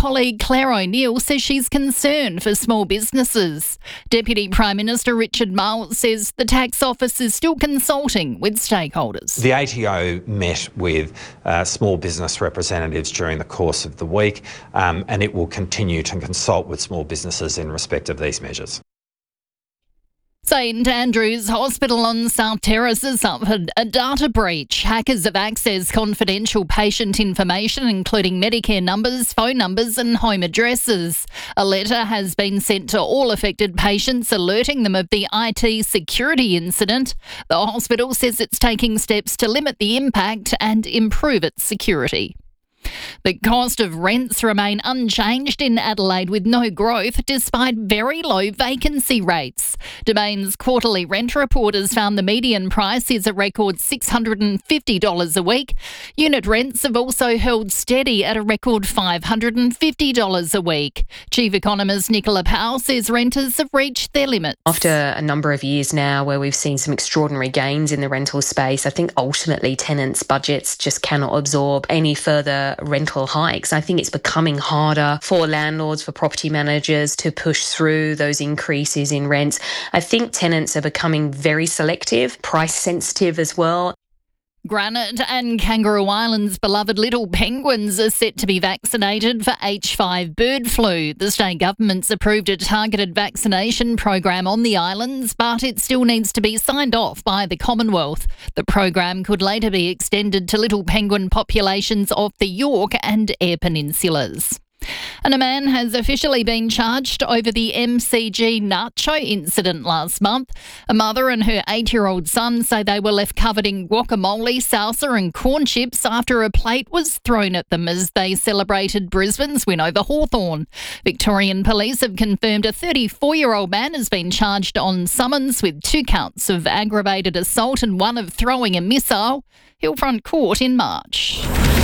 colleague Claire O'Neill says she's concerned for small businesses. Deputy Prime Minister Richard Marles says the tax office is still consulting with stakeholders. The ATO met with small business representatives during the course of the week, and it will continue to consult with small businesses in respect of these measures. St Andrew's Hospital on South Terrace has suffered a data breach. Hackers have accessed confidential patient information, including Medicare numbers, phone numbers and home addresses. A letter has been sent to all affected patients, alerting them of the IT security incident. The hospital says it's taking steps to limit the impact and improve its security. The cost of rents remain unchanged in Adelaide with no growth despite very low vacancy rates. Domain's quarterly rent report has found the median price is a record $650 a week. Unit rents have also held steady at a record $550 a week. Chief economist Nicola Powell says renters have reached their limits. After a number of years now where we've seen some extraordinary gains in the rental space, I think ultimately tenants' budgets just cannot absorb any further rental hikes. I think it's becoming harder for landlords, for property managers to push through those increases in rents. I think tenants are becoming very selective, price sensitive as well. Granite and Kangaroo Island's beloved little penguins are set to be vaccinated for H5 bird flu. The state government's approved a targeted vaccination program on the islands, but it still needs to be signed off by the Commonwealth. The program could later be extended to little penguin populations off the Yorke and Eyre Peninsulas. And a man has officially been charged over the MCG nacho incident last month. A mother and her 8-year-old son say they were left covered in guacamole, salsa and corn chips after a plate was thrown at them as they celebrated Brisbane's win over Hawthorn. Victorian police have confirmed a 34-year-old man has been charged on summons with 2 counts of aggravated assault and 1 of throwing a missile. He'll front court in March.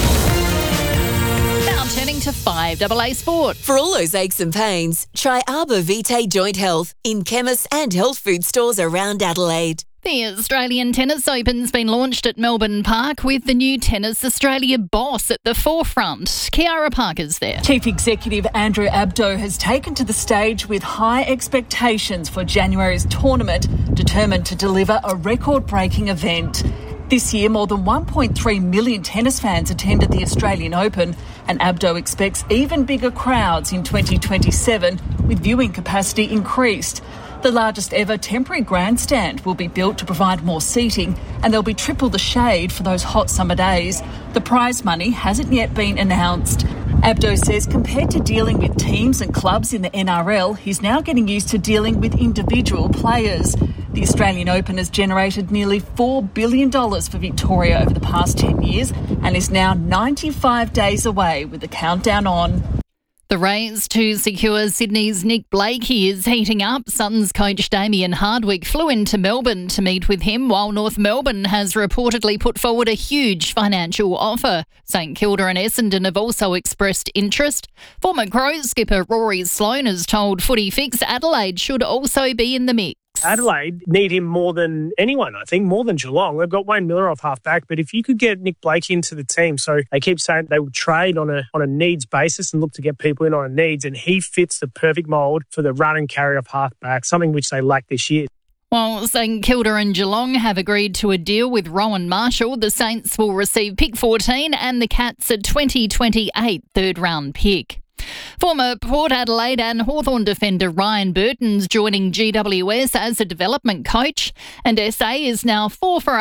Now turning to 5AA Sport. For all those aches and pains, try Arbor Vitae Joint Health in chemists and health food stores around Adelaide. The Australian Tennis Open's been launched at Melbourne Park with the new Tennis Australia boss at the forefront. Kiara Parker's there. Chief Executive Andrew Abdo has taken to the stage with high expectations for January's tournament, determined to deliver a record-breaking event. This year, more than 1.3 million tennis fans attended the Australian Open, and Abdo expects even bigger crowds in 2027, with viewing capacity increased. The largest ever temporary grandstand will be built to provide more seating, and there'll be triple the shade for those hot summer days. The prize money hasn't yet been announced. Abdo says compared to dealing with teams and clubs in the NRL, he's now getting used to dealing with individual players. The Australian Open has generated nearly $4 billion for Victoria over the past 10 years and is now 95 days away with the countdown on. The race to secure Sydney's Nick Blakey is heating up. Suns coach Damien Hardwick flew into Melbourne to meet with him, while North Melbourne has reportedly put forward a huge financial offer. St Kilda and Essendon have also expressed interest. Former Crows skipper Rory Sloane has told Footy Fix Adelaide should also be in the mix. Adelaide need him more than anyone, I think, more than Geelong. They've got Wayne Miller off half-back, but if you could get Nick Blakey into the team, so they keep saying they would trade on a needs basis and look to get people in on a needs, and he fits the perfect mould for the run and carry off half-back, something which they lack this year. While St Kilda and Geelong have agreed to a deal with Rowan Marshall, the Saints will receive pick 14 and the Cats a 2028 third-round pick. Former Port Adelaide and Hawthorn defender Ryan Burton's joining GWS as a development coach, and SA is now 4 for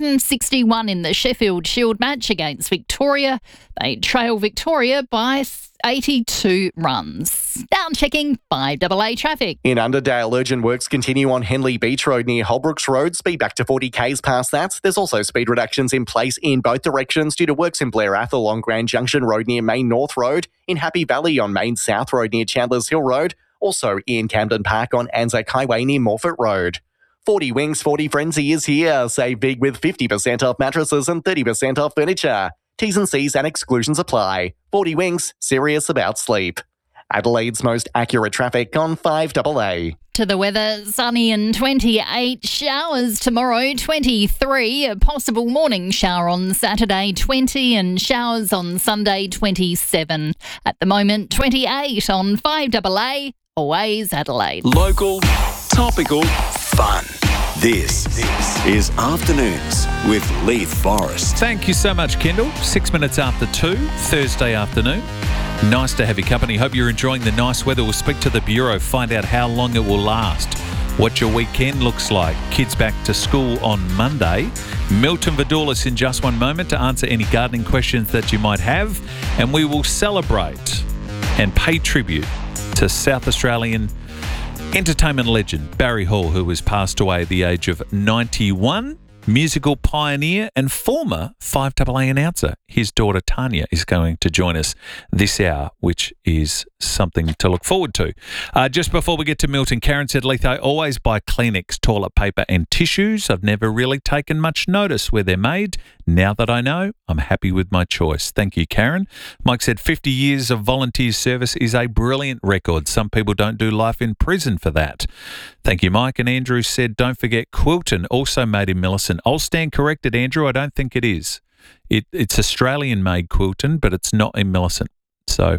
161 in the Sheffield Shield match against Victoria. They trail Victoria by 82 runs. Now checking 5AA traffic. In Underdale, urgent works continue on Henley Beach Road near Holbrooks Road. Speed back to 40 k's past that. There's also speed reductions in place in both directions due to works in Blair Athol along Grand Junction Road near Main North Road, in Happy Valley on Main South Road near Chandlers Hill Road, also in Camden Park on Anzac Highway near Morfett Road. 40 Wings 40 Frenzy is here. Save big with 50% off mattresses and 30% off furniture. T's and C's and exclusions apply. 40 Wings, serious about sleep. Adelaide's most accurate traffic on 5AA. To the weather, sunny and 28, showers tomorrow, 23, a possible morning shower on Saturday, 20, and showers on Sunday, 27. At the moment, 28 on 5AA, always Adelaide. Local, topical, fun. This is Afternoons with Leith Forrest. Thank you so much, Kendall. 6 minutes after 2, Thursday afternoon. Nice to have your company. Hope you're enjoying the nice weather. We'll speak to the Bureau, find out how long it will last, what your weekend looks like. Kids back to school on Monday. Milton Vidoulis in just one moment to answer any gardening questions that you might have. And we will celebrate and pay tribute to South Australian entertainment legend Barry Hall, who has passed away at the age of 91. Musical pioneer and former 5AA announcer. His daughter Tanya is going to join us this hour, which is something to look forward to. Just before we get to Milton, Karen said, Leith, I always buy Kleenex toilet paper and tissues. I've never really taken much notice where they're made. Now that I know, I'm happy with my choice. Thank you, Karen. Mike said 50 years of volunteer service is a brilliant record. Some people don't do life in prison for that. Thank you, Mike. And Andrew said, don't forget Quilton, also made in Millicent. I'll stand corrected, Andrew. I don't think it is. It's Australian-made Quilton, but it's not in Millicent. So,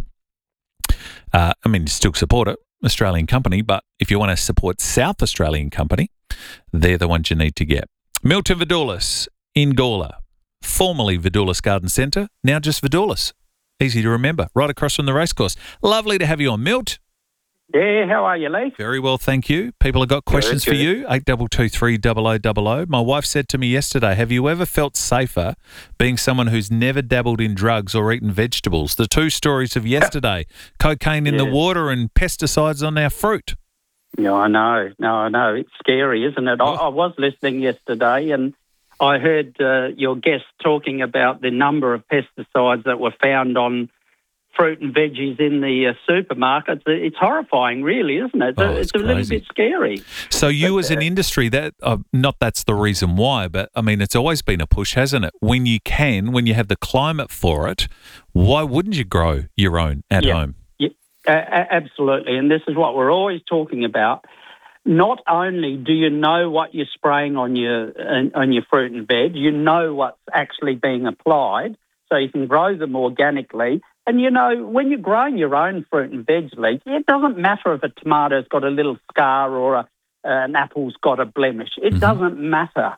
you still support it, Australian company, but if you want to support South Australian company, they're the ones you need to get. Milton Vidoulis in Gawler, formerly Vidoulis Garden Centre, now just Vidoulis. Easy to remember, right across from the racecourse. Lovely to have you on, Milt. Yeah, how are you, Leith? Very well, thank you. People have got questions for you, 8223 0000. My wife said to me yesterday, have you ever felt safer being someone who's never dabbled in drugs or eaten vegetables? The two stories of yesterday, cocaine in the water and pesticides on our fruit. Yeah, I know. It's scary, isn't it? I was listening yesterday and I heard your guest talking about the number of pesticides that were found on fruit and veggies in the supermarkets. It's horrifying, really, isn't it? It's a little bit scary. So you as an industry, not that's the reason why, but, it's always been a push, hasn't it? When you have the climate for it, why wouldn't you grow your own at home? Yeah, absolutely. And this is what we're always talking about. Not only do you know what you're spraying on your fruit and veg, you know what's actually being applied, so you can grow them organically. And, when you're growing your own fruit and veg, Leith, it doesn't matter if a tomato's got a little scar or an apple's got a blemish. It doesn't matter.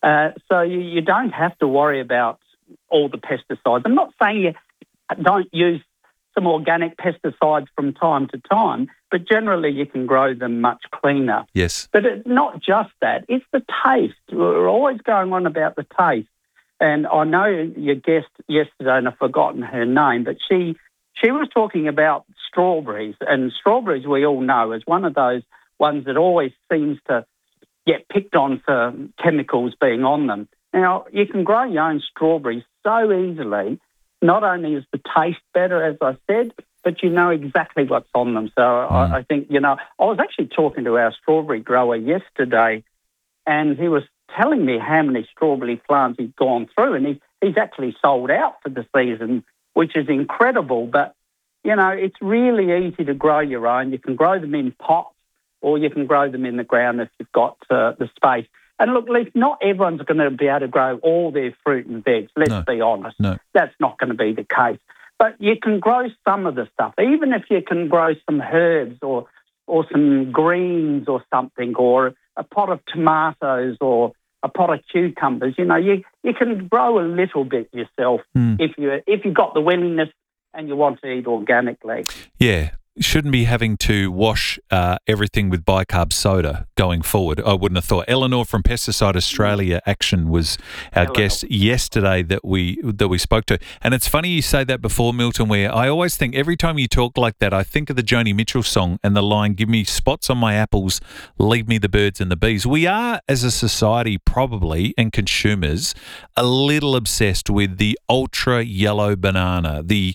So you don't have to worry about all the pesticides. I'm not saying you don't use some organic pesticides from time to time, but generally you can grow them much cleaner. Yes. But it's not just that. It's the taste. We're always going on about the taste. And I know your guest yesterday, and I've forgotten her name, but she was talking about strawberries. And strawberries, we all know, is one of those ones that always seems to get picked on for chemicals being on them. Now, you can grow your own strawberries so easily. Not only is the taste better, as I said, but you know exactly what's on them. So I think, I was actually talking to our strawberry grower yesterday, and he was telling me how many strawberry plants he's gone through, and he's actually sold out for the season, which is incredible. But, it's really easy to grow your own. You can grow them in pots or you can grow them in the ground if you've got the space. And look, Leith, not everyone's going to be able to grow all their fruit and veg, let's be honest. No. That's not going to be the case. But you can grow some of the stuff, even if you can grow some herbs or some greens or something, or a pot of tomatoes or a pot of cucumbers. You can grow a little bit yourself if you've got the willingness and you want to eat organically. Yeah. Shouldn't be having to wash everything with bicarb soda going forward. I wouldn't have thought. Eleanor from Pesticide Australia Action was our guest yesterday that we spoke to. And it's funny you say that before, Milton, where I always think every time you talk like that, I think of the Joni Mitchell song and the line, give me spots on my apples, leave me the birds and the bees. We are, as a society probably, and consumers, a little obsessed with the ultra yellow banana, the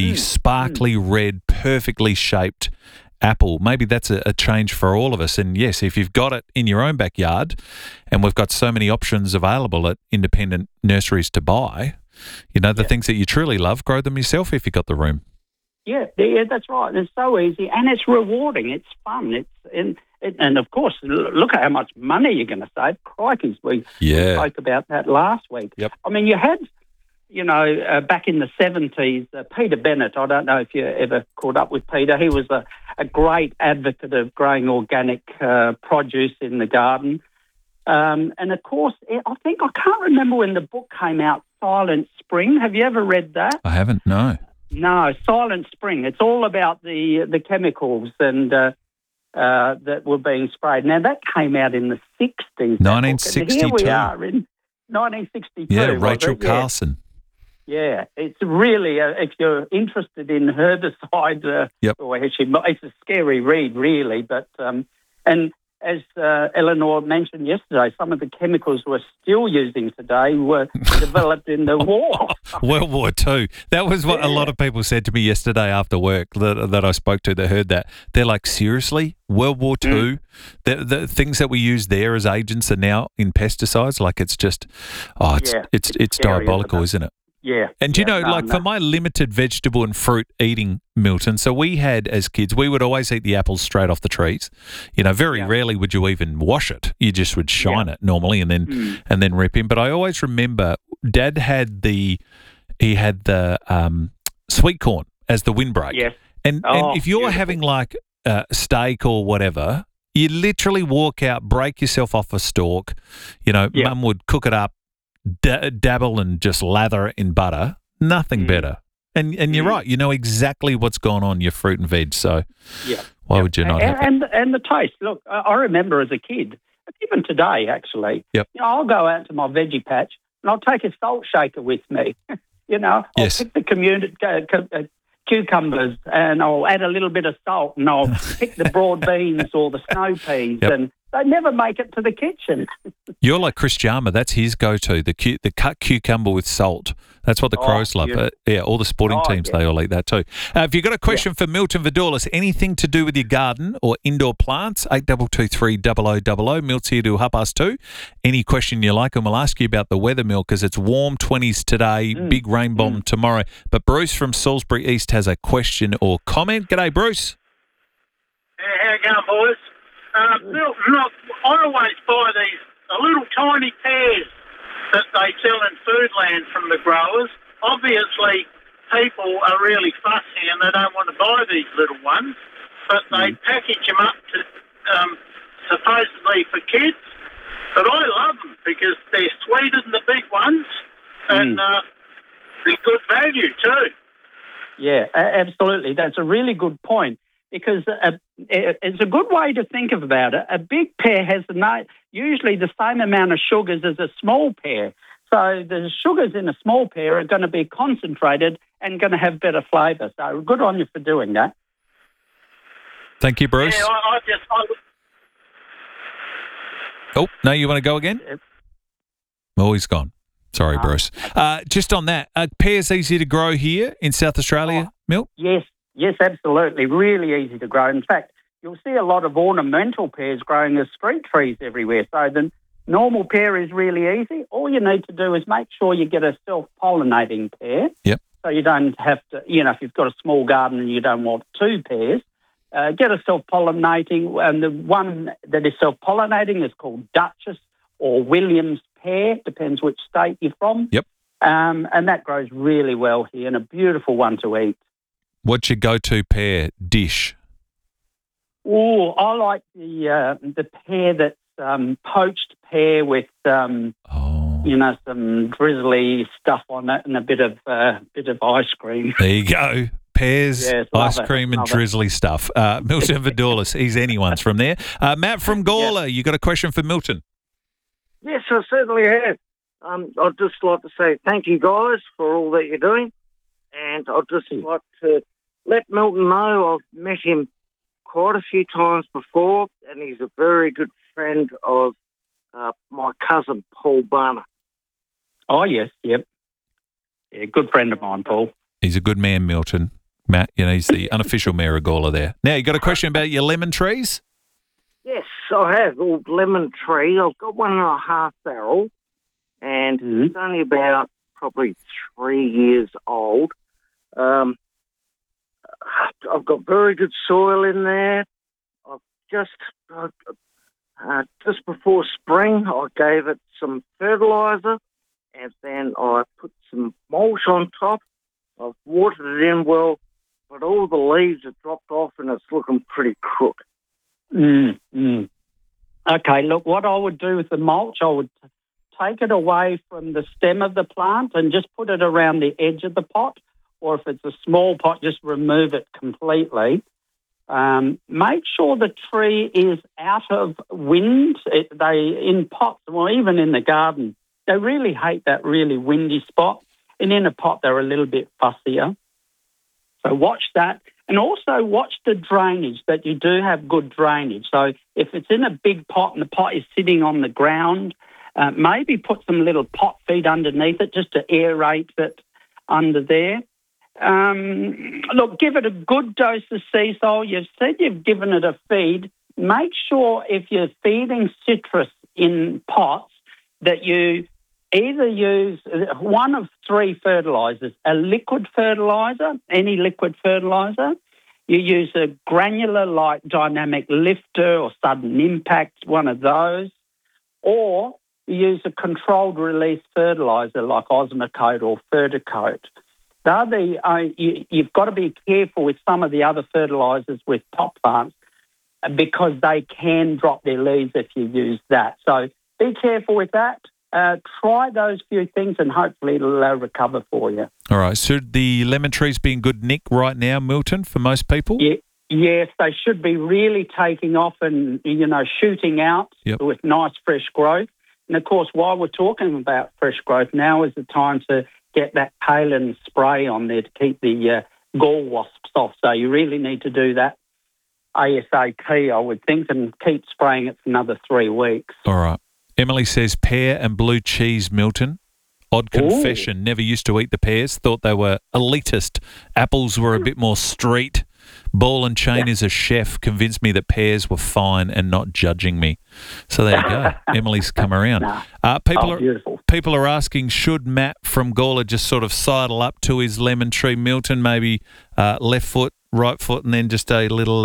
sparkly red, perfectly shaped apple. Maybe that's a change for all of us. And yes, if you've got it in your own backyard, and we've got so many options available at independent nurseries to buy, the things that you truly love, grow them yourself if you've got the room. Yeah, that's right. It's so easy and it's rewarding. It's fun. And of course, look at how much money you're going to save. Crikey, we spoke about that last week. Yep. I mean, you had, back in the 70s, Peter Bennett, I don't know if you ever caught up with Peter, he was a great advocate of growing organic produce in the garden. And of course, I can't remember when the book came out, Silent Spring. Have you ever read that? I haven't, no. No, Silent Spring. It's all about the chemicals and that were being sprayed. Now, that came out in the 60s. 1962. And here we are in 1962. Yeah, Rachel Carlson. Yeah, it's really, if you're interested in herbicide, it's a scary read, really. But and as Eleanor mentioned yesterday, some of the chemicals we're still using today were developed in the war. World War II. That was what a lot of people said to me yesterday after work that I spoke to that heard that. They're like, seriously? World War II? The things that we use there as agents are now in pesticides? Like it's just, it's diabolical, isn't it? Yeah. And for my limited vegetable and fruit eating, Milton, so we had as kids, we would always eat the apples straight off the trees. Very rarely would you even wash it. You just would shine it normally and then rip in. But I always remember Dad had the sweet corn as the windbreak. Yes. And if you're having like steak or whatever, you literally walk out, break yourself off a stalk. Mum would cook it up, dabble and just lather it in butter. Nothing better. And you're right. You know exactly what's gone on your fruit and veg. So why would you not have it? And the taste. Look, I remember as a kid, even today actually, I'll go out to my veggie patch and I'll take a salt shaker with me. I'll pick the cucumbers and I'll add a little bit of salt and I'll pick the broad beans or the snow peas and they never make it to the kitchen. You're like Chris Jarmer. That's his go-to, the cut cucumber with salt. That's what the Crows love. All the sporting teams, they all eat that too. If you've got a question for Milton Vidorlis, anything to do with your garden or indoor plants, 8223 0000. Milt's here till 2:30. Any question you like, and we'll ask you about the weather, Milt, because it's warm 20s today, big rain bomb tomorrow. But Bruce from Salisbury East has a question or comment. G'day, Bruce. How you going, boys? Milton, I always buy these little tiny pears that they sell in Foodland from the growers. Obviously, people are really fussy and they don't want to buy these little ones, but they package them up to supposedly for kids. But I love them because they're sweeter than the big ones and they're good value too. Yeah, absolutely. That's a really good point. Because it's a good way to think about it. A big pear has usually the same amount of sugars as a small pear. So the sugars in a small pear are going to be concentrated and going to have better flavour. So good on you for doing that. Thank you, Bruce. Yeah, Oh, no, you want to go again? Oh, he's gone. Sorry, Bruce. Just on that, are pears easy to grow here in South Australia, Milt? Yes, absolutely. Really easy to grow. In fact, you'll see a lot of ornamental pears growing as street trees everywhere. So the normal pear is really easy. All you need to do is make sure you get a self-pollinating pear. Yep. So you don't have to, if you've got a small garden and you don't want two pears, get a self-pollinating. And the one that is self-pollinating is called Duchess or Williams pear, depends which state you're from. Yep. And that grows really well here and a beautiful one to eat. What's your go-to pear dish? Oh, I like the pear that's poached pear with some drizzly stuff on it and a bit of ice cream. There you go. Pears, ice cream and drizzly stuff. Milton Vidorlis, he's anyone's from there. Matt from Gawler, you got a question for Milton? Yes, I certainly have. I'd just like to say thank you guys for all that you're doing. And I'd just like to let Milton know I've met him quite a few times before, and he's a very good friend of my cousin, Paul Barner. Oh, yes, yep. Yeah, good friend of mine, Paul. He's a good man, Milton. Matt, he's the unofficial mayor of Gawler there. Now, you got a question about your lemon trees? Yes, I have. Old lemon tree. I've got 1.5 barrel, and it's only about probably 3 years old. I've got very good soil in there. I've just before spring, I gave it some fertiliser, and then I put some mulch on top. I've watered it in well, but all the leaves have dropped off and it's looking pretty crook. Okay, look, what I would do with the mulch, I would take it away from the stem of the plant and just put it around the edge of the pot, or if it's a small pot, just remove it completely. Make sure the tree is out of wind. In pots, or even in the garden, they really hate that really windy spot. And in a pot, they're a little bit fussier. So watch that. And also watch the drainage, that you do have good drainage. So if it's in a big pot and the pot is sitting on the ground, maybe put some little pot feed underneath it just to aerate it under there. Look, give it a good dose of sea salt. You've said you've given it a feed. Make sure if you're feeding citrus in pots that you either use one of three fertilisers: a liquid fertiliser, any liquid fertiliser. You use a granular like Dynamic Lifter or Sudden Impact, one of those. Or you use a controlled release fertiliser like Osmocote or Ferticote. You've got to be careful with some of the other fertilisers with pot plants because they can drop their leaves if you use that. So be careful with that. Try those few things and hopefully it'll recover for you. All right. Should the lemon trees be in good nick right now, Milton, for most people? Yes, they should be really taking off and, shooting out with nice fresh growth. And, of course, while we're talking about fresh growth, now is the time to get that Kalen spray on there to keep the gall wasps off. So you really need to do that ASAP, I would think, and keep spraying it for another 3 weeks. All right. Emily says pear and blue cheese, Milton. Odd confession, never used to eat the pears, thought they were elitist. Apples were a bit more street. Ball and Chain is a chef, convinced me that pears were fine and not judging me. So there you go. Emily's come around. People are asking, should Matt from Gawler just sort of sidle up to his lemon tree, Milton, maybe left foot, right foot, and then just a little...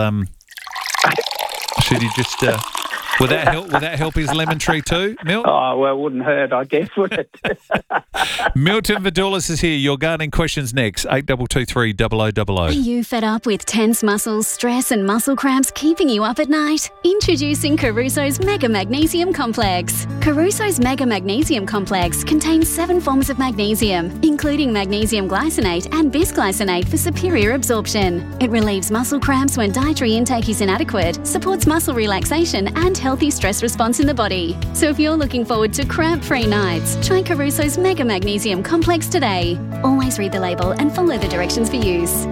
should he just... Would that help his lemon tree too, Milt? Oh, well, it wouldn't hurt, I guess, would it? Milton Vidoulis is here. Your gardening questions next. 8223 0000. Are you fed up with tense muscles, stress and muscle cramps keeping you up at night? Introducing Caruso's Mega Magnesium Complex. Caruso's Mega Magnesium Complex contains 7 forms of magnesium, including magnesium glycinate and bisglycinate for superior absorption. It relieves muscle cramps when dietary intake is inadequate, supports muscle relaxation and healthy stress response in the body. So if you're looking forward to cramp-free nights, try Caruso's Mega Magnesium Complex today. Always read the label and follow the directions for use.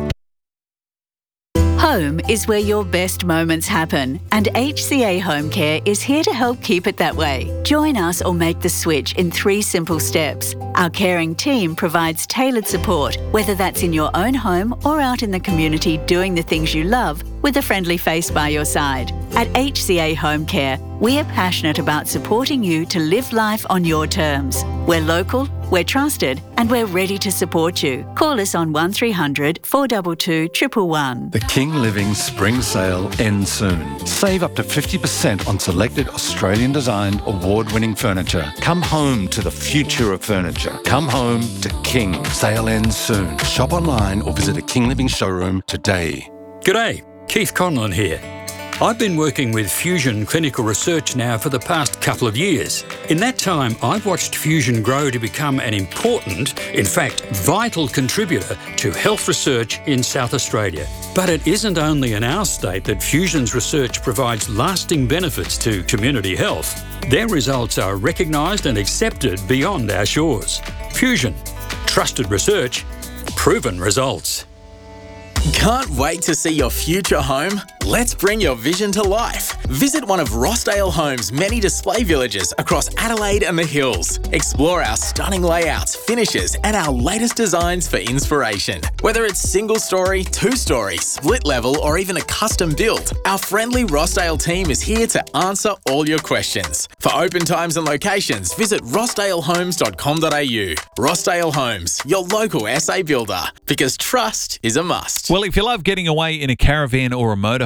Home is where your best moments happen, and HCA Home Care is here to help keep it that way. Join us or make the switch in 3 simple steps. Our caring team provides tailored support, whether that's in your own home or out in the community doing the things you love with a friendly face by your side. At HCA Home Care, we are passionate about supporting you to live life on your terms. We're local, we're trusted, and we're ready to support you. Call us on 1300 422 111. The King Living Spring Sale ends soon. Save up to 50% on selected Australian-designed, award-winning furniture. Come home to the future of furniture. Come home to King. Sale ends soon. Shop online or visit a King Living showroom today. G'day, Keith Conlon here. I've been working with Fusion Clinical Research now for the past couple of years. In that time, I've watched Fusion grow to become an important, in fact, vital contributor to health research in South Australia. But it isn't only in our state that Fusion's research provides lasting benefits to community health. Their results are recognised and accepted beyond our shores. Fusion. Trusted research. Proven results. Can't wait to see your future home? Let's bring your vision to life. Visit one of Rossdale Homes' many display villages across Adelaide and the Hills. Explore our stunning layouts, finishes, and our latest designs for inspiration. Whether it's single story, 2-story, split level, or even a custom build, our friendly Rossdale team is here to answer all your questions. For open times and locations, visit rossdalehomes.com.au. Rossdale Homes, your local SA builder, because trust is a must. Well, if you love getting away in a caravan or a motorhome,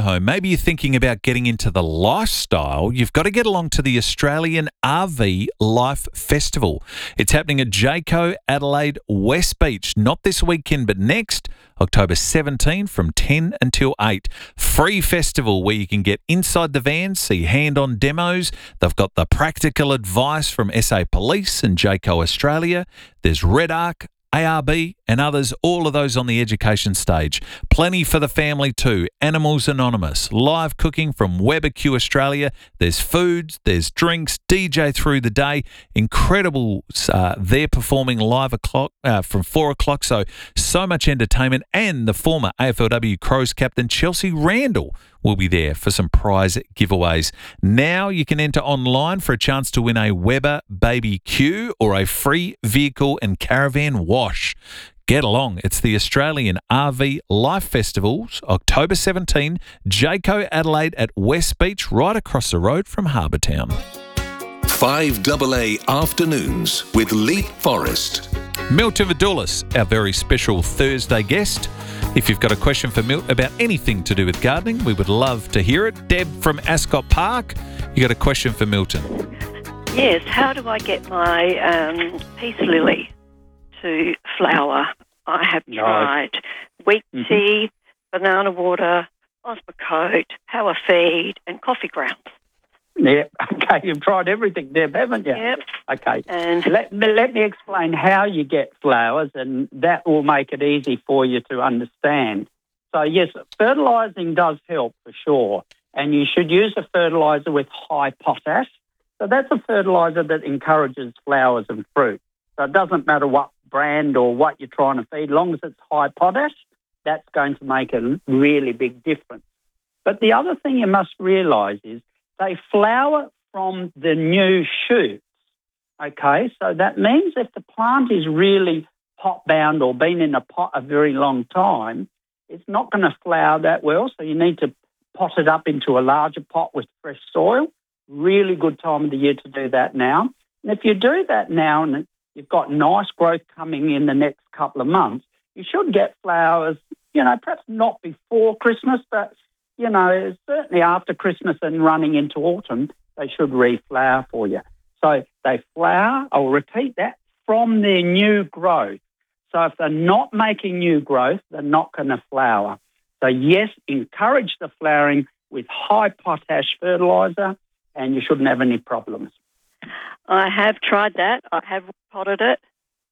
motorhome, maybe you're thinking about getting into the lifestyle, you've got to get along to the Australian RV Life Festival. It's happening at Jayco Adelaide West Beach, not this weekend but next, October 17 from 10 until 8. Free festival where you can get inside the van, see hand-on demos. They've got the practical advice from SA Police and Jayco Australia. There's Red Arc, ARB and others, all of those on the education stage. Plenty for the family too. Animals Anonymous, live cooking from Webbq Australia. There's foods, there's drinks, DJ through the day. Incredible, they're performing live from 4 o'clock, so much entertainment. And the former AFLW Crows captain Chelsea Randall will be there for some prize giveaways. Now you can enter online for a chance to win a Weber Baby Q or a free vehicle and caravan wash. Get along. It's the Australian RV Life Festivals, October 17, Jayco Adelaide at West Beach, right across the road from Harbour Town. 5AA Afternoons with Leith Forrest. Milton Vidoulis, our very special Thursday guest. If you've got a question for Milt about anything to do with gardening, we would love to hear it. Deb from Ascot Park, you got a question for Milton. Yes, how do I get my peace lily to flower? I have tried wheat tea, banana water, Osmocote, power feed and coffee grounds. Yeah, okay, you've tried everything, Deb, haven't you? Yep. Okay, and let me explain how you get flowers, and that will make it easy for you to understand. So, yes, fertilising does help for sure, and you should use a fertiliser with high potash. So that's a fertiliser that encourages flowers and fruit. So it doesn't matter what brand or what you're trying to feed, as long as it's high potash, that's going to make a really big difference. But the other thing you must realise is they flower from the new shoots, okay? So that means if the plant is really pot-bound or been in a pot a very long time, it's not going to flower that well, so you need to pot it up into a larger pot with fresh soil. Really good time of the year to do that now. And if you do that now and you've got nice growth coming in the next couple of months, you should get flowers, perhaps not before Christmas, but certainly after Christmas and running into autumn, they should reflower for you. So they flower, I'll repeat that, from their new growth. So if they're not making new growth, they're not going to flower. So yes, encourage the flowering with high potash fertiliser and you shouldn't have any problems. I have tried that. I have potted it.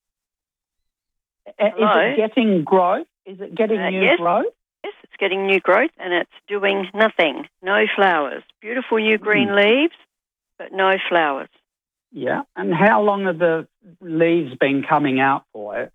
Is it getting growth? Is it getting new growth? Yes, it's getting new growth and it's doing nothing. No flowers. Beautiful new green leaves, but no flowers. Yeah. And how long have the leaves been coming out for?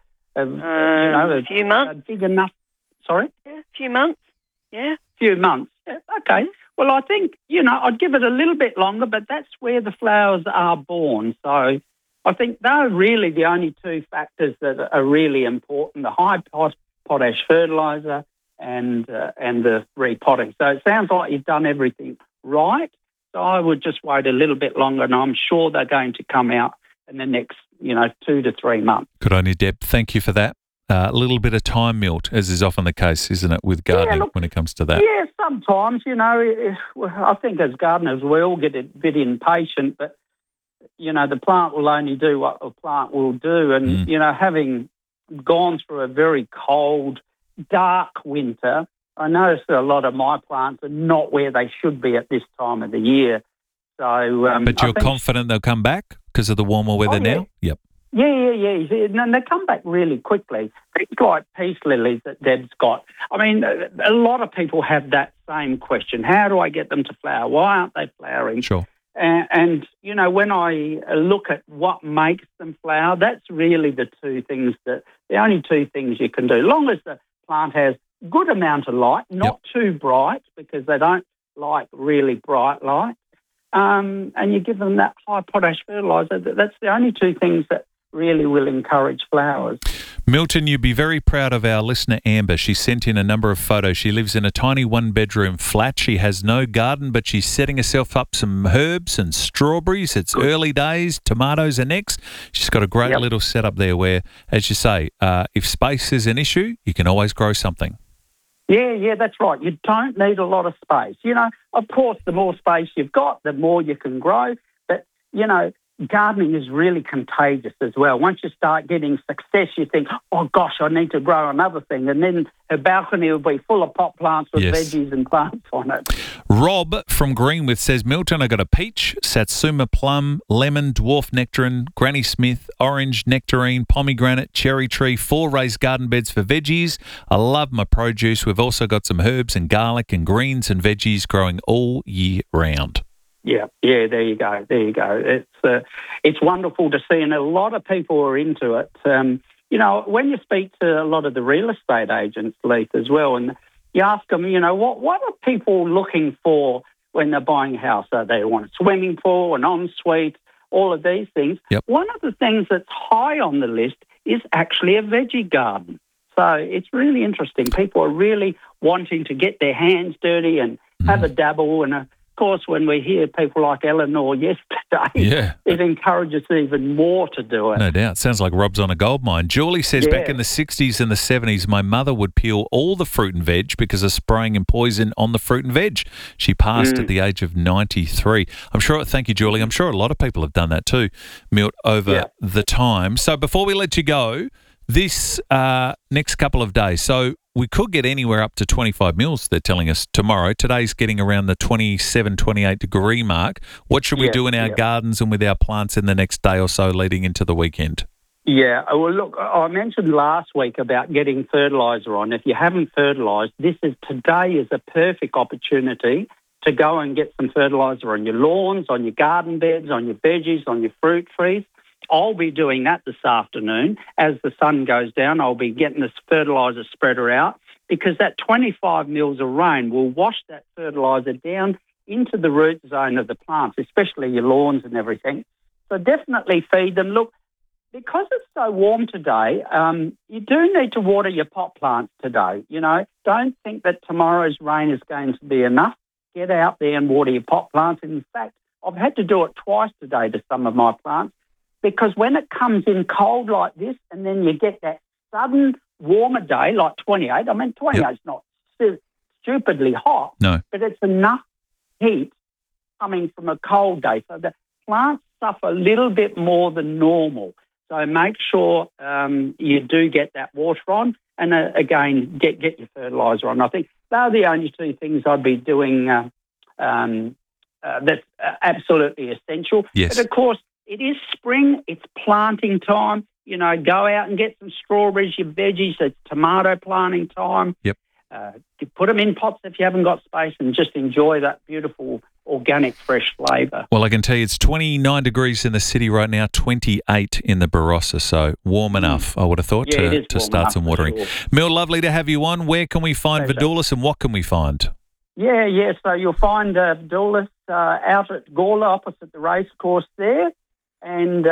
A few months. Big enough. Sorry? Yeah, a few months. Yeah. Few months. Yeah. Okay. Well, I think, I'd give it a little bit longer, but that's where the flowers are born. So I think they're really the only two factors that are really important, the high potash fertiliser and the repotting. So it sounds like you've done everything right. So I would just wait a little bit longer, and I'm sure they're going to come out in the next, 2 to 3 months. Good on you, Deb. Thank you for that. A little bit of time, Milt, as is often the case, isn't it, with gardening when it comes to that? Yeah, sometimes, I think as gardeners we all get a bit impatient, but, the plant will only do what the plant will do. And, having gone through a very cold, dark winter, I noticed that a lot of my plants are not where they should be at this time of the year. So, but you're confident they'll come back because of the warmer weather now? Yep. Yeah. And they come back really quickly. It's like peace lilies that Deb's got. I mean, a lot of people have that same question. How do I get them to flower? Why aren't they flowering? Sure. And when I look at what makes them flower, that's really the only two things you can do. As long as the plant has good amount of light, not too bright because they don't like really bright light, and you give them that high potash fertiliser, that's the only two things that really will encourage flowers. Milton, you'd be very proud of our listener Amber. She sent in a number of photos. She lives in a tiny one-bedroom flat. She has no garden, but she's setting herself up some herbs and strawberries. It's early days, tomatoes are next. She's got a great little setup there where, as you say, if space is an issue, you can always grow something. Yeah, that's right. You don't need a lot of space. You know, of course, the more space you've got, the more you can grow. But, you know, gardening is really contagious as well. Once you start getting success, you think, oh, gosh, I need to grow another thing. And then her balcony will be full of pot plants with veggies and plants on it. Rob from Greenwith says, Milton, I got a peach, satsuma plum, lemon, dwarf nectarine, Granny Smith, orange, nectarine, pomegranate, cherry tree, 4 raised garden beds for veggies. I love my produce. We've also got some herbs and garlic and greens and veggies growing all year round. Yeah, there you go. It's wonderful to see, and a lot of people are into it. You know, when you speak to a lot of the real estate agents, Leith, as well, and you ask them, you know, what are people looking for when they're buying a house? They want a swimming pool, an ensuite, all of these things. Yep. One of the things that's high on the list is actually a veggie garden. So it's really interesting. People are really wanting to get their hands dirty and have a dabble. And, of course, when we hear people like Eleanor yesterday, it encourages even more to do it. No doubt. Sounds like Rob's on a gold mine. Julie says back in the 60s and the 70s, my mother would peel all the fruit and veg because of spraying in poison on the fruit and veg. She passed at the age of 93. Thank you, Julie. I'm sure a lot of people have done that too, Milt, over the time. So before we let you go, this next couple of days, so we could get anywhere up to 25 mils, they're telling us, tomorrow. Today's getting around the 27, 28 degree mark. What should we do in our gardens and with our plants in the next day or so leading into the weekend? Yeah, well, look, I mentioned last week about getting fertiliser on. If you haven't fertilised, today is a perfect opportunity to go and get some fertiliser on your lawns, on your garden beds, on your veggies, on your fruit trees. I'll be doing that this afternoon. As the sun goes down, I'll be getting this fertiliser spreader out because that 25 mils of rain will wash that fertiliser down into the root zone of the plants, especially your lawns and everything. So definitely feed them. Look, because it's so warm today, you do need to water your pot plants today. You know, don't think that tomorrow's rain is going to be enough. Get out there and water your pot plants. In fact, I've had to do it twice today to some of my plants. Because when it comes in cold like this and then you get that sudden warmer day like 28, 28 is not stupidly hot, but it's enough heat coming from a cold day. So the plants suffer a little bit more than normal. So make sure you do get that water on and, again, get your fertiliser on. I think they're the only two things I'd be doing that's absolutely essential. Yes. But, of course, it is spring, it's planting time. You know, go out and get some strawberries, your veggies. It's tomato planting time. Yep. You put them in pots if you haven't got space and just enjoy that beautiful organic fresh flavour. Well, I can tell you it's 29 degrees in the city right now, 28 in the Barossa, so warm enough, I would have thought, to start some watering. Sure. Mill, lovely to have you on. Where can we find Vidulis and what can we find? Yeah, so you'll find Vidulis out at Gawler opposite the racecourse there. And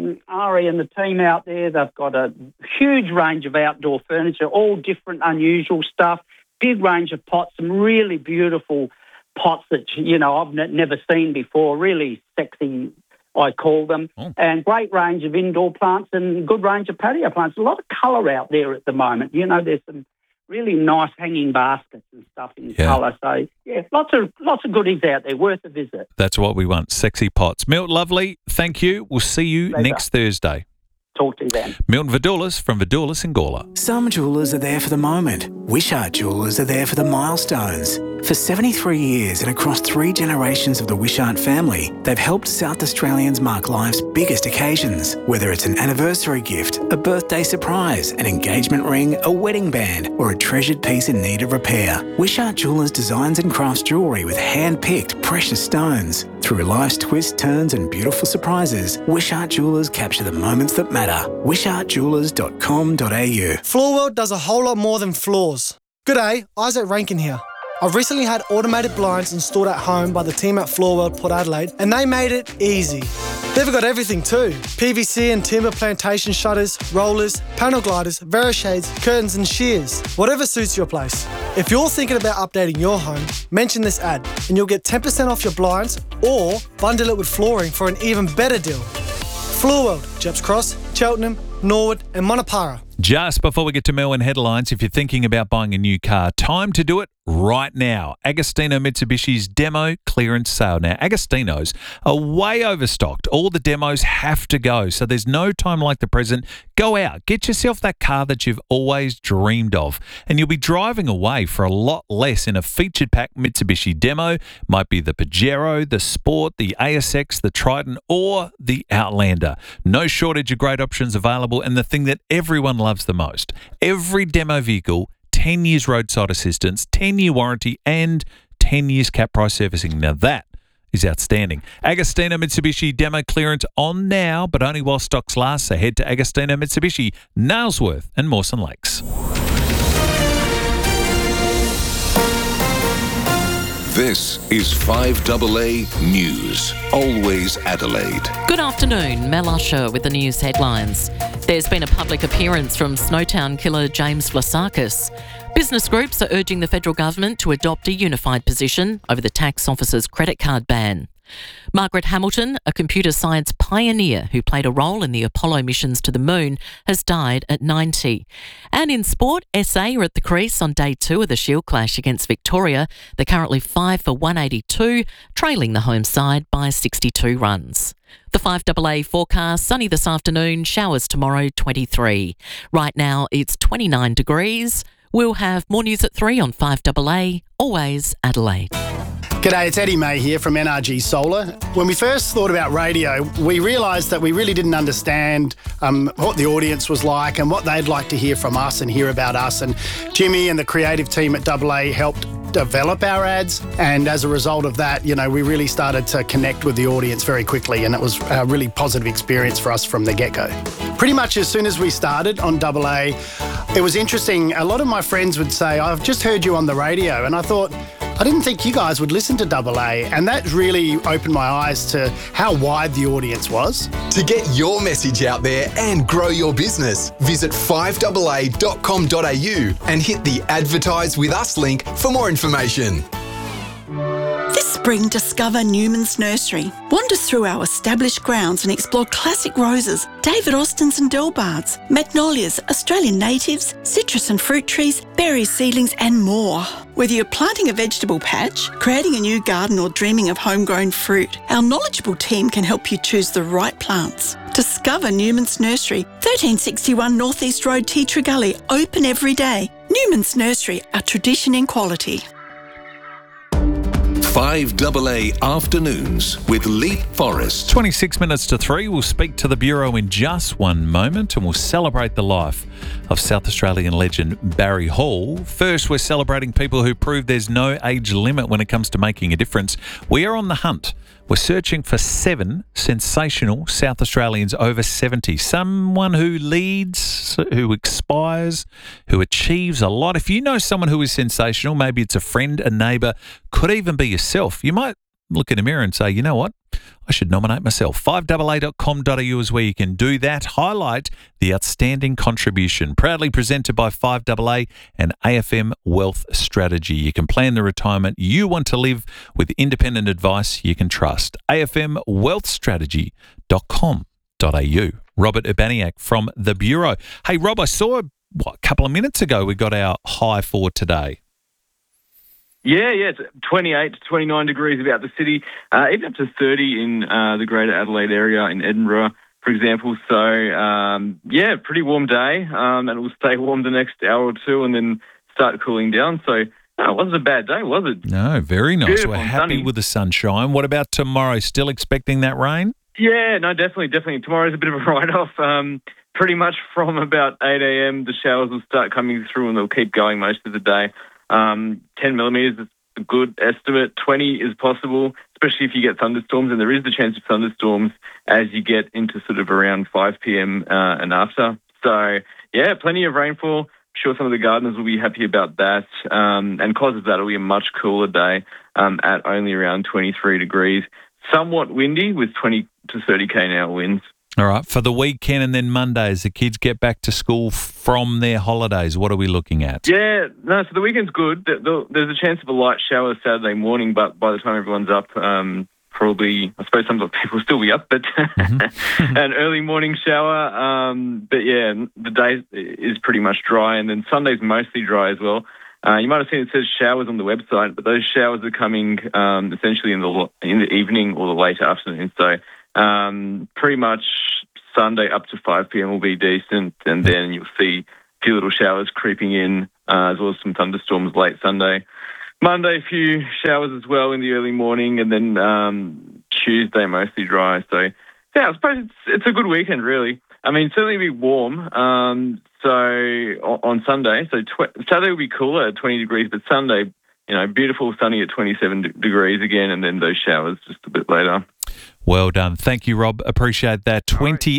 Ari and the team out there, they've got a huge range of outdoor furniture, all different, unusual stuff, big range of pots, some really beautiful pots that, you know, I've never seen before, really sexy, I call them, and great range of indoor plants and good range of patio plants. A lot of colour out there at the moment. You know, there's some really nice hanging baskets and stuff in colour. So, lots of goodies out there, worth a visit. That's what we want, sexy pots. Milt, lovely, thank you. We'll see you next Thursday. Talk to you then. Milton Vidulis from Vidulis in Gawler. Some jewellers are there for the moment. Wishart Jewellers are there for the milestones. For 73 years and across 3 generations of the Wishart family, they've helped South Australians mark life's biggest occasions. Whether it's an anniversary gift, a birthday surprise, an engagement ring, a wedding band, or a treasured piece in need of repair, Wishart Jewellers designs and crafts jewellery with hand-picked precious stones. Through life's twists, turns and beautiful surprises, Wishart Jewellers capture the moments that matter. wishartjewellers.com.au. Floorworld does a whole lot more than floors. G'day, Isaac Rankin here. I've recently had automated blinds installed at home by the team at Floorworld Port Adelaide, and they made it easy. They've got everything too. PVC and timber plantation shutters, rollers, panel gliders, Verishades, curtains and shears. Whatever suits your place. If you're thinking about updating your home, mention this ad and you'll get 10% off your blinds or bundle it with flooring for an even better deal. Floorworld, Jeps Cross, Cheltenham, Norwood and Monopara. Just before we get to Melbourne headlines, if you're thinking about buying a new car, time to do it right now. Agostino Mitsubishi's demo clearance sale. Now, Agostinos are way overstocked. All the demos have to go, so there's no time like the present. Go out, get yourself that car that you've always dreamed of, and you'll be driving away for a lot less in a featured pack Mitsubishi demo. Might be the Pajero, the Sport, the ASX, the Triton, or the Outlander. No shortage of great options available, and the thing that everyone loves the most, every demo vehicle, 10 years roadside assistance, 10-year warranty, and 10 years cap price servicing. Now that is outstanding. Agostino Mitsubishi demo clearance on now, but only while stocks last. So head to Agostino Mitsubishi, Nailsworth and Mawson Lakes. This is 5AA News, always Adelaide. Good afternoon, Mel Usher with the news headlines. There's been a public appearance from Snowtown killer James Vlasakis. Business groups are urging the federal government to adopt a unified position over the tax officer's credit card ban. Margaret Hamilton, a computer science pioneer who played a role in the Apollo missions to the moon, has died at 90. And in sport, SA are at the crease on day 2 of the Shield clash against Victoria. They're currently 5 for 182, trailing the home side by 62 runs. The 5AA forecast, sunny this afternoon, showers tomorrow, 23. Right now it's 29 degrees. We'll have more news at 3 on 5AA, always Adelaide. G'day, it's Eddie May here from NRG Solar. When we first thought about radio, we realised that we really didn't understand what the audience was like and what they'd like to hear from us and hear about us. And Jimmy and the creative team at AA helped develop our ads, and as a result of that, we really started to connect with the audience very quickly, and it was a really positive experience for us from the get-go. Pretty much as soon as we started on AA, it was interesting. A lot of my friends would say, "I've just heard you on the radio," and I thought, I didn't think you guys would listen to AA, and that really opened my eyes to how wide the audience was. To get your message out there and grow your business, visit 5AA.com.au and hit the Advertise With Us link for more information. This spring, discover Newman's Nursery. Wander through our established grounds and explore classic roses, David Austins and Delbards, magnolias, Australian natives, citrus and fruit trees, berry seedlings and more. Whether you're planting a vegetable patch, creating a new garden or dreaming of homegrown fruit, our knowledgeable team can help you choose the right plants. Discover Newman's Nursery, 1361 North East Road, Tea Tree Gully, open every day. Newman's Nursery, our tradition in quality. 5AA Afternoons with Leap Forrest. 26 minutes to 3. We'll speak to the Bureau in just one moment and we'll celebrate the life of South Australian legend Barry Hall. First, we're celebrating people who prove there's no age limit when it comes to making a difference. We are on the hunt. We're searching for 7 sensational South Australians over 70. Someone who leads, who inspires, who achieves a lot. If you know someone who is sensational, maybe it's a friend, a neighbour, could even be yourself. You might look in the mirror and say, you know what? I should nominate myself. 5AA.com.au is where you can do that. Highlight the outstanding contribution. Proudly presented by 5AA and AFM Wealth Strategy. You can plan the retirement you want to live with independent advice you can trust. AFMWealthStrategy.com.au. Robert Urbaniak from the Bureau. Hey, Rob, I saw a couple of minutes ago we got our high for today. Yeah, it's 28 to 29 degrees about the city, even up to 30 in the Greater Adelaide area in Edinburgh, for example. So, pretty warm day, and it will stay warm the next hour or two and then start cooling down. So, no, it wasn't a bad day, was it? No, very nice. Beautiful We're and happy sunny. with the sunshine. What about tomorrow? Still expecting that rain? Yeah, no, definitely. Tomorrow's a bit of a write-off. Pretty much from about 8 a.m, the showers will start coming through and they'll keep going most of the day. 10 millimetres is a good estimate. 20 is possible, especially if you get thunderstorms, and there is the chance of thunderstorms as you get into sort of around 5 p.m. And after. So, yeah, plenty of rainfall. I'm sure some of the gardeners will be happy about that. And because of that, it'll be a much cooler day at only around 23 degrees. Somewhat windy with 20 to 30 k/h winds. All right, for the weekend and then Monday, as the kids get back to school from their holidays, what are we looking at? Yeah, no, so the weekend's good. There's a chance of a light shower Saturday morning, but by the time everyone's up probably, I suppose some people will still be up, but an early morning shower. But yeah, the day is pretty much dry, and then Sunday's mostly dry as well. You might have seen it says showers on the website, but those showers are coming essentially in the evening or the late afternoon. So pretty much Sunday up to 5 p.m. will be decent, and then you'll see a few little showers creeping in, as well as some thunderstorms late Sunday. Monday, a few showers as well in the early morning, and then Tuesday mostly dry. So yeah, I suppose it's a good weekend, really. I mean, certainly be warm. So on Sunday, Saturday will be cooler at 20 degrees, but Sunday, beautiful sunny at 27 degrees again, and then those showers just a bit later. Well done. Thank you, Rob. Appreciate that.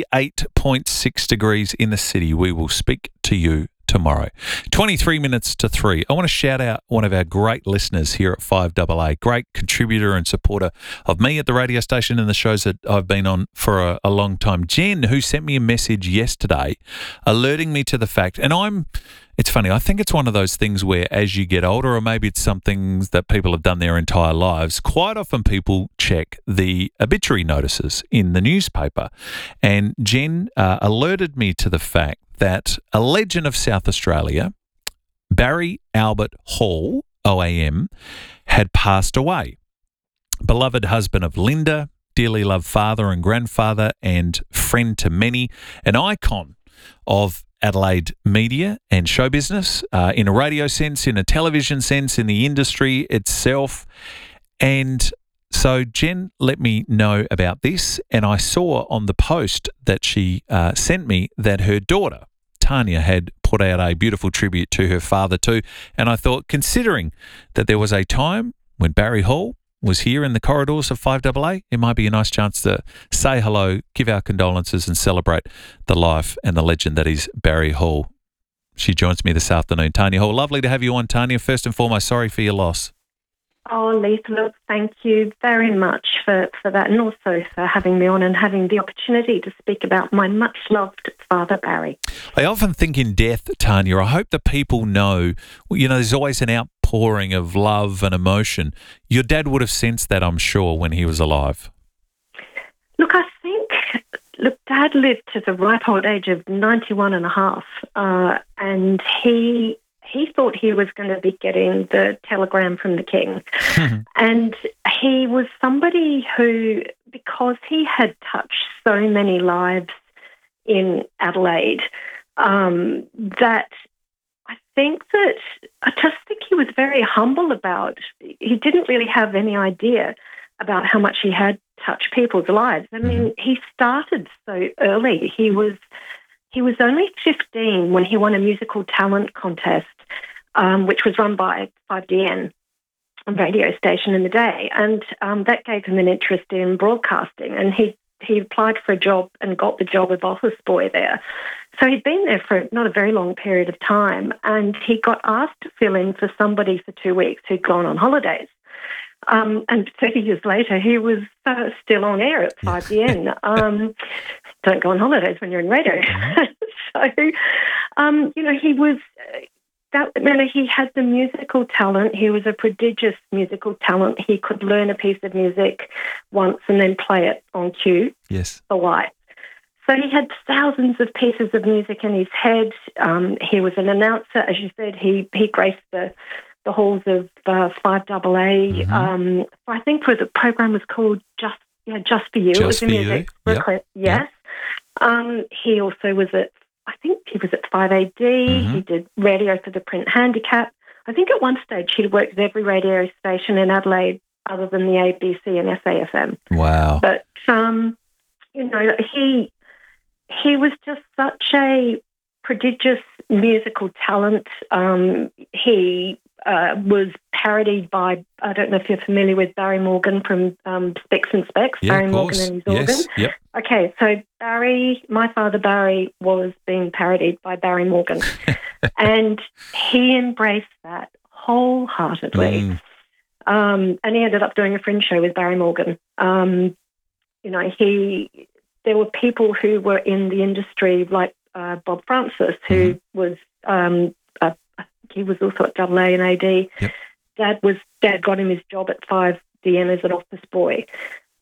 28.6 degrees in the city. We will speak to you tomorrow. 23 minutes to 3. I want to shout out one of our great listeners here at 5AA, great contributor and supporter of me at the radio station and the shows that I've been on for a long time. Jen, who sent me a message yesterday alerting me to the fact, and it's funny, I think it's one of those things where as you get older, or maybe it's something that people have done their entire lives, quite often people check the obituary notices in the newspaper. And Jen alerted me to the fact that a legend of South Australia, Barry Albert Hall, OAM, had passed away. Beloved husband of Linda, dearly loved father and grandfather and friend to many, an icon of Adelaide media and show business, in a radio sense, in a television sense, in the industry itself. And so Jen let me know about this, and I saw on the post that she sent me that her daughter, Tanya, had put out a beautiful tribute to her father too. And I thought, considering that there was a time when Barry Hall was here in the corridors of 5AA, it might be a nice chance to say hello, give our condolences and celebrate the life and the legend that is Barry Hall. She joins me this afternoon. Tanya Hall, lovely to have you on, Tanya. First and foremost, sorry for your loss. Oh, Leith, look, thank you very much for that, and also for having me on and having the opportunity to speak about my much-loved father, Barry. I often think in death, Tanya, I hope that people know, there's always an outpouring of love and emotion. Your dad would have sensed that, I'm sure, when he was alive. Look, Dad lived to the ripe old age of 91 and a half, and he thought he was going to be getting the telegram from the King. And he was somebody who, because he had touched so many lives in Adelaide, that I just think he was very humble about. He didn't really have any idea about how much he had touched people's lives. I mean, he started so early. He was only 15 when he won a musical talent contest, which was run by 5DN, a radio station in the day, and that gave him an interest in broadcasting, and he applied for a job and got the job of office boy there. So he'd been there for not a very long period of time, and he got asked to fill in for somebody for 2 weeks who'd gone on holidays. And 30 years later, he was still on air at 5DN. Don't go on holidays when you're in radio. So, he was... he had the musical talent. He was a prodigious musical talent. He could learn a piece of music once and then play it on cue. Yes. For life. So he had thousands of pieces of music in his head. He was an announcer. As you said, he graced the halls of 5AA. I think the program was called Just For You. Just it was in For music. You. Brooklyn. Yes. Yep. He also was at 5AD. He did radio for the print handicap. I think at one stage he'd worked at every radio station in Adelaide other than the ABC and SAFM. Wow. But, he was just such a prodigious musical talent. He was parodied by, I don't know if you're familiar with Barry Morgan from Spicks and Specs, Yeah, Barry Morgan and his organ. Yep. Okay, so my father Barry was being parodied by Barry Morgan, and he embraced that wholeheartedly. And he ended up doing a fringe show with Barry Morgan. There were people who were in the industry like Bob Francis, who was he was also at AA and AD. Yep. Dad got him his job at 5DN as an office boy.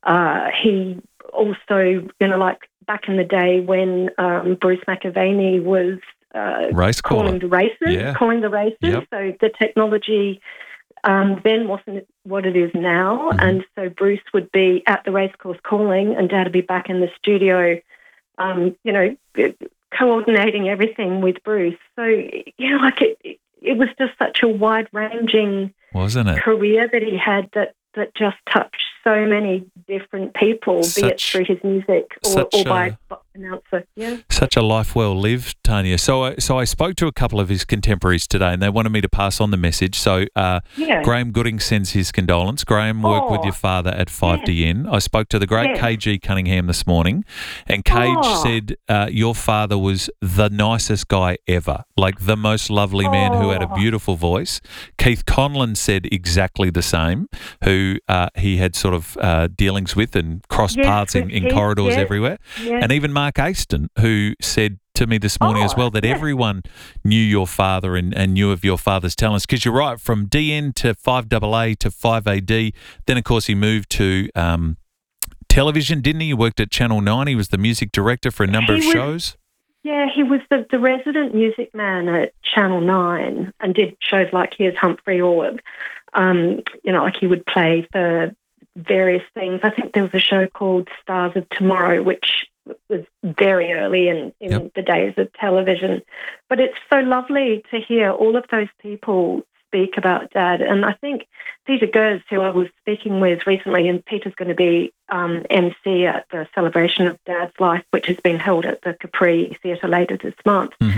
He also, you know, like back in the day when Bruce McAvaney was calling the races. Yep. So the technology then wasn't what it is now. Mm-hmm. And so Bruce would be at the racecourse calling and Dad would be back in the studio, you know, coordinating everything with Bruce. So, you know, like it was just such a wide-ranging career that he had that just touched so many different people, be it through his music or by announcer. Yeah. Such a life well lived, Tanya. So I spoke to a couple of his contemporaries today, and they wanted me to pass on the message. So Graham Gooding sends his condolence. Graham worked with your father at 5DN. I spoke to the great KG Cunningham this morning, and Cage said your father was the nicest guy ever, like the most lovely man who had a beautiful voice. Keith Conlon said exactly the same, who he had sort of dealings with and crossed paths in corridors everywhere. Yeah. And even Mark Aston, who said to me this morning as well that everyone knew your father and knew of your father's talents. Because you're right, from DN to 5AA to 5AD, then of course he moved to television, didn't he? He worked at Channel 9. He was the music director for a number of shows. Yeah, he was the resident music man at Channel 9 and did shows like Here's Humphrey Orb. You know, like he would play for various things. I think there was a show called Stars of Tomorrow, which was very early in the days of television. But it's so lovely to hear all of those people speak about Dad. And I think Peter Gers, who I was speaking with recently, and Peter's going to be MC at the celebration of Dad's life, which has been held at the Capri Theatre later this month. Mm-hmm.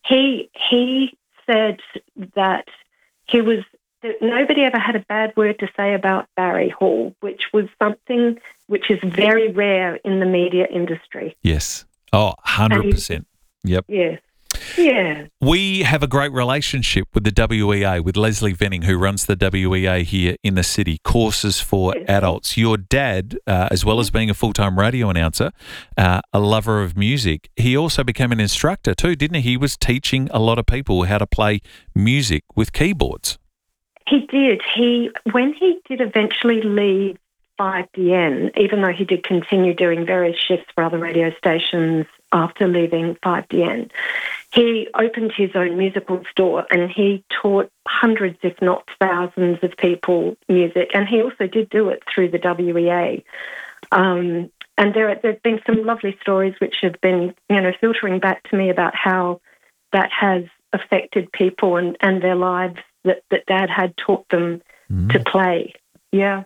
He said that nobody ever had a bad word to say about Barry Hall, which was something which is very rare in the media industry. Yes. Oh, 100%. Yep. Yes. Yeah. We have a great relationship with the WEA, with Leslie Venning, who runs the WEA here in the city, courses for adults. Your dad, as well as being a full-time radio announcer, a lover of music, he also became an instructor too, didn't he? He was teaching a lot of people how to play music with keyboards. He did. When he did eventually leave 5DN, even though he did continue doing various shifts for other radio stations after leaving 5DN, he opened his own musical store and he taught hundreds, if not thousands, of people music. And he also did do it through the WEA. And there have been some lovely stories which have been, you know, filtering back to me about how that has affected people and their lives that Dad had taught them to play. Yeah.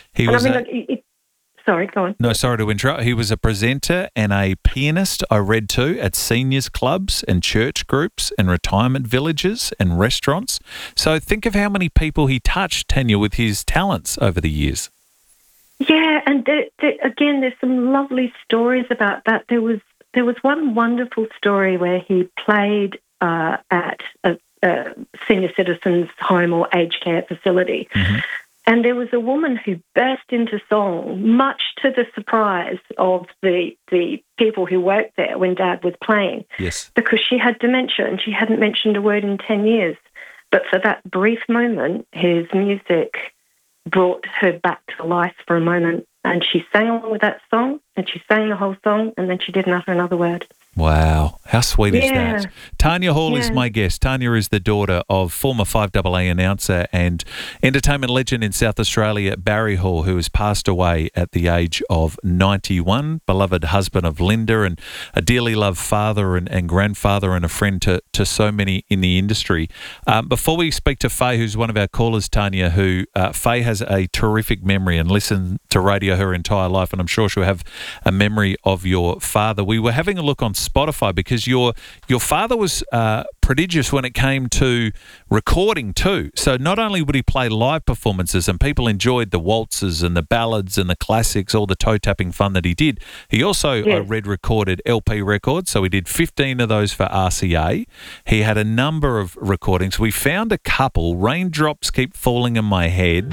Sorry, go on. No, sorry to interrupt. He was a presenter and a pianist, I read too, at seniors clubs and church groups and retirement villages and restaurants. So think of how many people he touched, Tanya, with his talents over the years. Yeah, and again, there's some lovely stories about that. There was one wonderful story where he played at a senior citizens' home or aged care facility. Mm-hmm. And there was a woman who burst into song, much to the surprise of the people who worked there when Dad was playing. Yes. Because she had dementia and she hadn't mentioned a word in 10 years. But for that brief moment, his music brought her back to life for a moment. And she sang along with that song, and she sang the whole song, and then she didn't utter another word. Wow. How sweet is that? Tanya Hall is my guest. Tanya is the daughter of former 5AA announcer and entertainment legend in South Australia, Barry Hall, who has passed away at the age of 91, beloved husband of Linda and a dearly loved father and grandfather and a friend to so many in the industry. Before we speak to Faye, who's one of our callers, Tanya, Faye has a terrific memory and listened to radio her entire life, and I'm sure she'll have a memory of your father. We were having a look on Spotify because your father was prodigious when it came to recording too. So not only would he play live performances and people enjoyed the waltzes and the ballads and the classics, all the toe-tapping fun that he did, he also, I read, recorded LP records. So he did 15 of those for RCA. He had a number of recordings. We found a couple, Raindrops Keep Falling in My Head.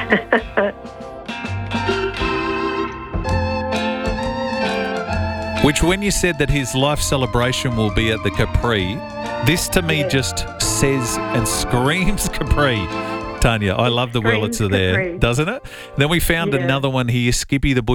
Which, when you said that his life celebration will be at the Capri, this to me just says and screams Capri. Tanya, I love the Wurlitzer there, doesn't it? Then we found another one here, Skippy the Bush